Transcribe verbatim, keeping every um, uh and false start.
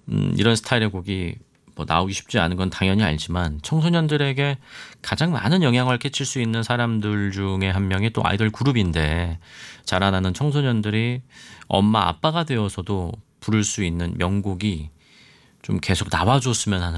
음, 이런 스타일의 곡이 뭐 나오기 쉽지 않은 건 당연히 알지만 청소년들에게 가장 많은 영향을 끼칠 수 있는 사람들 중에 한 명이 또 아이돌 그룹인데 자라나는 청소년들이 엄마 아빠가 되어서도 부를 수 있는 명곡이 좀 계속 나와줬으면 하는